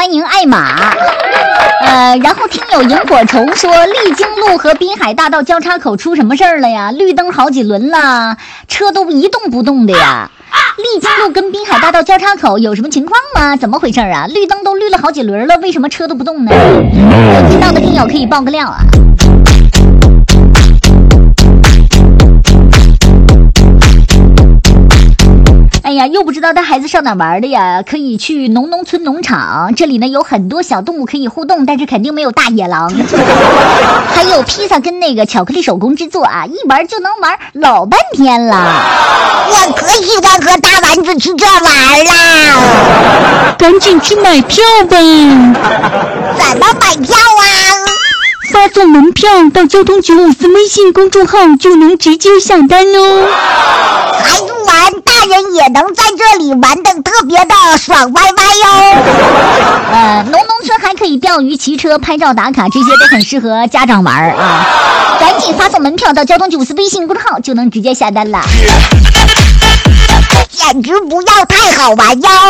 欢迎爱玛。然后听友萤火虫说，丽晶路和滨海大道交叉口出什么事儿了呀？绿灯好几轮了，车都一动不动的呀。丽晶路跟滨海大道交叉口有什么情况吗？怎么回事啊？绿灯都绿了好几轮了，为什么车都不动呢？有听到的听友可以爆个料啊。哎呀，又不知道带孩子上哪玩的呀？可以去农村农场，这里呢有很多小动物可以互动，但是肯定没有大野狼。还有披萨跟那个巧克力手工制作啊，一玩就能玩老半天了。 我可喜欢和大丸子去这玩啦！ 赶紧去买票吧！ 怎么买票啊？ 发送门票到交通954微信公众号就能直接下单哦。 孩子玩，大人也能在这里玩得特别的爽歪歪哟。 农村还可以钓鱼、骑车、拍照打卡，这些都很适合家长玩啊！赶紧发送门票到交通954微信公众号就能直接下单了。 简直不要太好玩哟！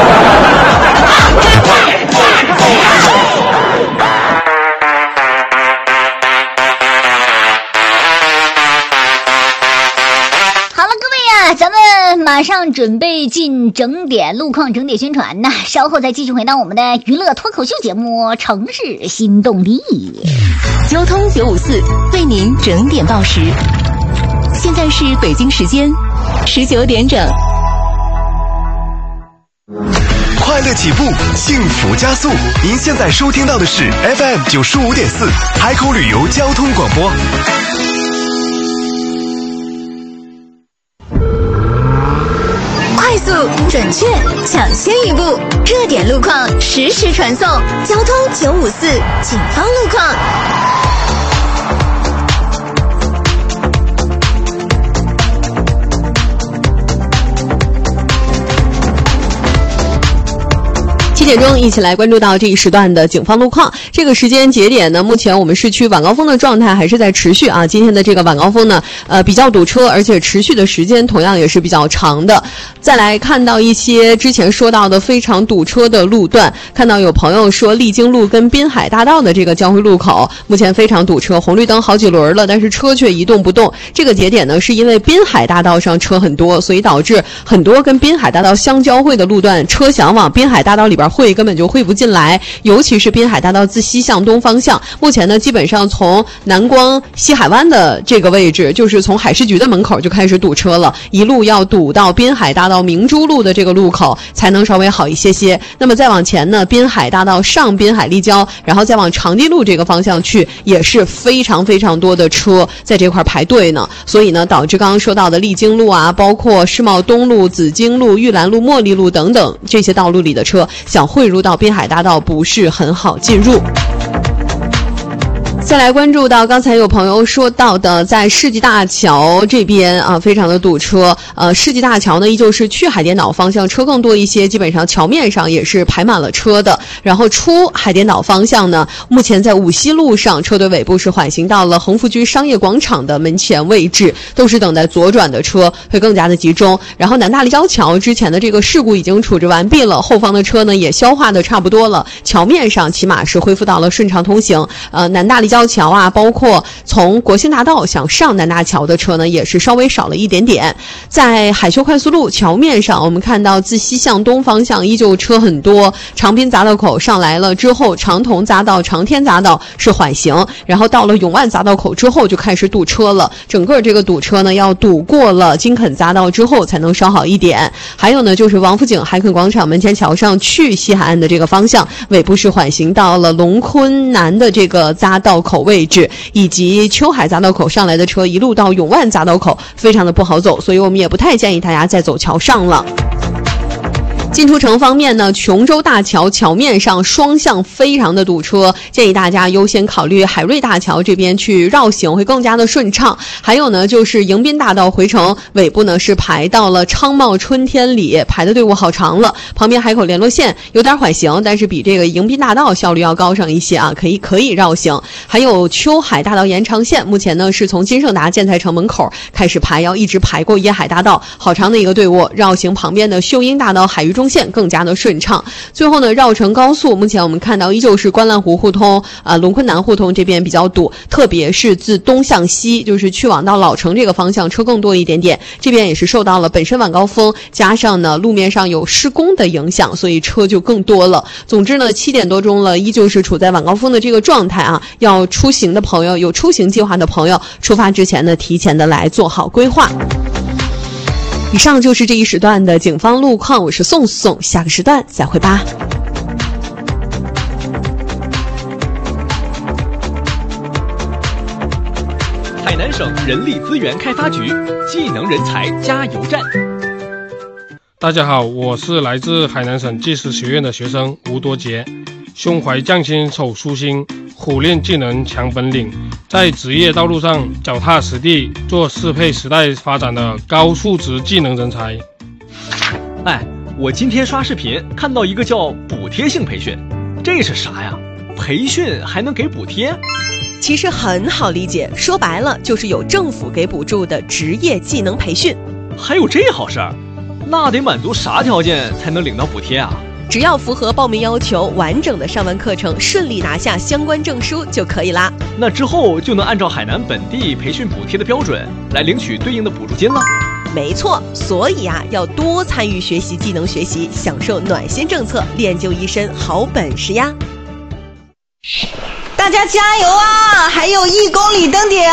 咱们马上准备进整点路况、整点宣传呢，稍后再继续回到我们的娱乐脱口秀节目《城市新动力》。 交通954为您整点报时，现在是北京时间19点整。 快乐起步，幸福加速。您现在收听到的是 FM 95.4海口旅游交通广播。 快速、准确、抢先一步，热点路况实时传送。交通954警方路况。 7点钟，一起来关注到这一时段的警方路况。这个时间节点呢，目前我们市区晚高峰的状态还是在持续啊。今天的这个晚高峰呢，比较堵车，而且持续的时间同样也是比较长的。再来看到一些之前说到的非常堵车的路段，看到有朋友说丽晶路跟滨海大道的这个交汇路口目前非常堵车，红绿灯好几轮了，但是车却一动不动。这个节点呢，是因为滨海大道上车很多，所以导致很多跟滨海大道相交汇的路段，车想往滨海大道里边汇根本就汇不进来，尤其是滨海大道自西向东方向，目前呢基本上从南光西海湾的这个位置，就是从海事局的门口就开始堵车了，一路要堵到滨海大道明珠路的这个路口才能稍微好一些些。那么再往前呢，滨海大道上滨海立交，然后再往长堤路这个方向去，也是非常非常多的车在这块排队呢，所以呢导致刚刚说到的丽晶路啊，包括世贸东路、紫荆路、玉兰路、茉莉路等等这些道路里的车想汇入到滨海大道不是很好进入。再来关注到刚才有朋友说到的，在世纪大桥这边啊，非常的堵车。世纪大桥呢，依旧是去海淀岛方向车更多一些，基本上桥面上也是排满了车的。然后出海淀岛方向呢，目前在五溪路上车队尾部是缓行到了恒福居商业广场的门前位置，都是等待左转的车会更加的集中。然后南大立交桥之前的这个事故已经处置完毕了，后方的车呢也消化的差不多了，桥面上起码是恢复到了顺畅通行。南大立交桥啊，包括从国兴大道想上南大桥的车呢，也是稍微少了一点点。在海修快速路桥面上，我们看到自西向东方向依旧车很多，长滨匝道口上来了之后，长潼匝道、长天匝道是缓行，然后到了永万匝道口之后就开始堵车了。整个这个堵车呢，要堵过了金肯匝道之后才能稍好一点。还有呢，就是王府井海肯广场门前桥上去西海岸的这个方向，尾部是缓行到了龙昆南的这个匝道口位置，以及秋海匝道口上来的车一路到永万匝道口非常的不好走，所以我们也不太建议大家再走桥上了。进出城方面呢，琼州大桥桥面上双向非常的堵车，建议大家优先考虑海瑞大桥这边去绕行会更加的顺畅。还有呢，就是迎宾大道回城尾部呢是排到了昌茂春天里，排的队伍好长了。旁边海口联络线有点缓行，但是比这个迎宾大道效率要高上一些啊，可以绕行。还有秋海大道延长线，目前呢是从金盛达建材城门口开始排，要一直排过椰海大道，好长的一个队伍。绕行旁边的秀英大道海域中线更加的顺畅。最后呢，绕城高速目前我们看到依旧是观澜湖互通龙昆南互通这边比较堵，特别是自东向西，就是去往到老城这个方向车更多一点点，这边也是受到了本身晚高峰加上呢路面上有施工的影响，所以车就更多了。总之呢7点多钟了，依旧是处在晚高峰的这个状态啊，要出行的朋友，有出行计划的朋友，出发之前呢提前的来做好规划。以上就是这一时段的警方路况，我是宋宋，下个时段再会吧。 海南省人力资源开发局技能人才加油站。 大家好，我是来自海南省技师学院的学生吴多杰，胸怀匠心手舒心，苦练技能强本领，在职业道路上脚踏实地，做适配时代发展的高素质技能人才。 哎，我今天刷视频看到一个叫补贴性培训，这是啥呀？培训还能给补贴？ 其实很好理解，说白了就是有政府给补助的职业技能培训。 还有这好事儿？那得满足啥条件才能领到补贴啊？ 只要符合报名要求，完整的上完课程，顺利拿下相关证书就可以啦。 那之后就能按照海南本地培训补贴的标准来领取对应的补助金了。 没错，所以要多参与学习技能学习，享受暖心政策，练就一身好本事呀！ 大家加油啊！还有1公里登顶。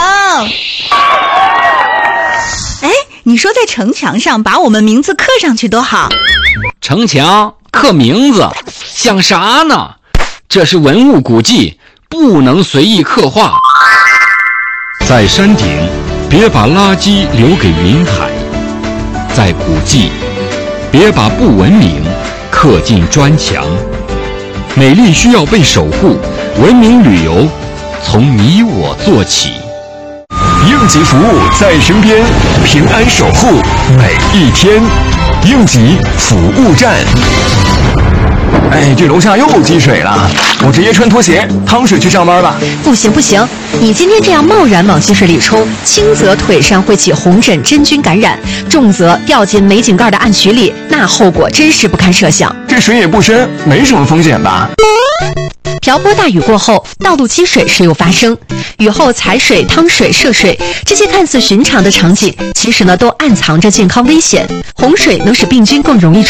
哎，你说在城墙上把我们名字刻上去多好。 城墙刻名字想啥呢？这是文物古迹，不能随意刻画。 在山顶别把垃圾留给云海，在古迹别把不文明刻进砖墙。美丽需要被守护，文明旅游从你我做起。 应急服务在身边，平安守护每一天。应急服务站。 哎，这楼下又积水了，我直接穿拖鞋趟水去上班吧。 不行不行，你今天这样贸然往积水里冲，轻则腿上会起红疹真菌感染，重则掉进煤井盖的暗渠里，那后果真是不堪设想。 这水也不深，没什么风险吧？ 瓢泼大雨过后，道路积水时有发生，雨后踩水、趟水、涉水，这些看似寻常的场景，其实呢都暗藏着健康危险。洪水能使病菌更容易